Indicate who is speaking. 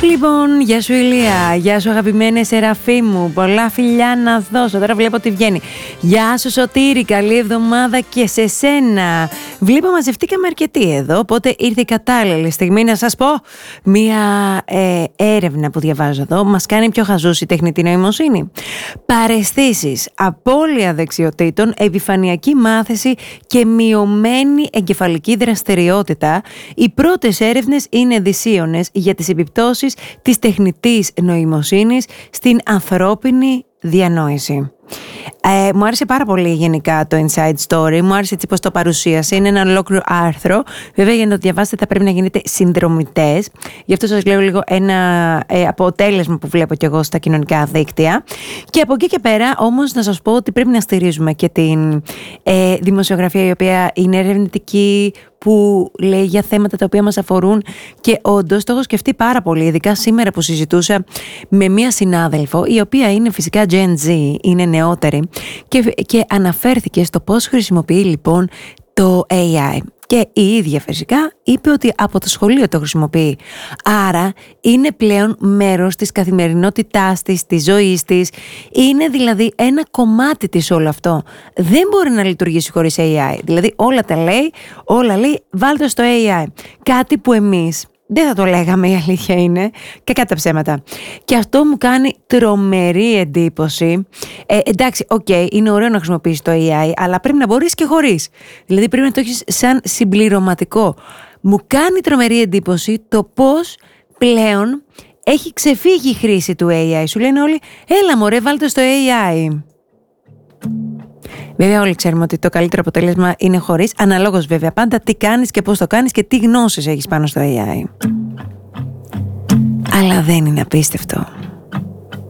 Speaker 1: Λοιπόν, γεια σου Ηλία, γεια σου αγαπημένη Σεραφή μου, πολλά φιλιά να δώσω, τώρα βλέπω ότι βγαίνει. Γεια σου Σωτήρη, καλή εβδομάδα και σε σένα. Βλέπω μαζευτήκαμε αρκετοί εδώ, οπότε ήρθε η κατάλληλη στιγμή να σας πω. Μία έρευνα που διαβάζω εδώ μας κάνει πιο χαζούς η τεχνητή νοημοσύνη. Παραισθήσεις, απώλεια δεξιοτήτων, επιφανειακή μάθηση και μειωμένη εγκεφαλική δραστηριότητα. Οι πρώτες έρευνες είναι δυσίωνες για τις επιπτώσεις της τεχνητής νοημοσύνης στην ανθρώπινη διανόηση. Μου άρεσε πάρα πολύ γενικά το Inside Story, μου άρεσε έτσι πως το παρουσίασε, είναι ένα ολόκληρο άρθρο. Βέβαια για να το διαβάσετε θα πρέπει να γίνετε συνδρομητές, γι' αυτό σας λέω λίγο ένα αποτέλεσμα που βλέπω κι εγώ στα κοινωνικά δίκτυα. Και από εκεί και πέρα όμως να σας πω ότι πρέπει να στηρίζουμε και την δημοσιογραφία η οποία είναι ερευνητική, που λέει για θέματα τα οποία μας αφορούν, και όντως το έχω σκεφτεί πάρα πολύ, ειδικά σήμερα που συζητούσα με μία συνάδελφο η οποία είναι φυσικά Gen Z, είναι νεότερη, και αναφέρθηκε στο πώς χρησιμοποιεί λοιπόν το AI. Και η ίδια φυσικά είπε ότι από το σχολείο το χρησιμοποιεί. Άρα είναι πλέον μέρος της καθημερινότητάς της, της ζωής της. Είναι δηλαδή ένα κομμάτι της όλο αυτό. Δεν μπορεί να λειτουργήσει χωρίς AI. Δηλαδή όλα τα λέει, όλα λέει βάλτε στο AI. Κάτι που εμείς δεν θα το λέγαμε, η αλήθεια είναι, και κατά ψέματα. Και αυτό μου κάνει τρομερή εντύπωση. Εντάξει, είναι ωραίο να χρησιμοποιήσεις το AI, αλλά πρέπει να μπορείς και χωρίς. Δηλαδή πρέπει να το έχεις σαν συμπληρωματικό. Μου κάνει τρομερή εντύπωση το πώς πλέον έχει ξεφύγει η χρήση του AI. Σου λένε όλοι, έλα μωρέ, βάλτε στο AI. Βέβαια όλοι ξέρουμε ότι το καλύτερο αποτέλεσμα είναι χωρίς, αναλόγως βέβαια πάντα τι κάνεις και πώς το κάνεις και τι γνώσεις έχεις πάνω στο AI. Αλλά δεν είναι απίστευτο?